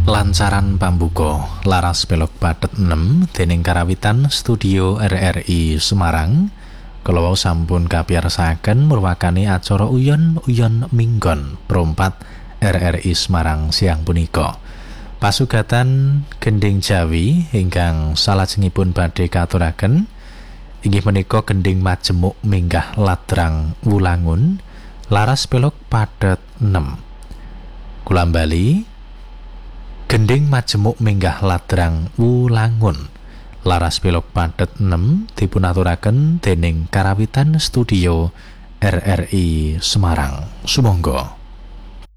Lancaran pambuka laras belok padet 6 dening karawitan studio RRI Semarang. Kula sampun kapiyarsaken murwakani acara uyon-uyon minggon prompat RRI Semarang siang punika. Pasugatan gending Jawi ingkang salajengipun badhe katuraken inggih menika gending majemuk minggah ladrang Wulangun laras belok padet 6. Kula bali gending majemuk minggah ladrang Wulangun laras belok padet 6 dipunaturaken dening karawitan studio RRI Semarang. Sumangga.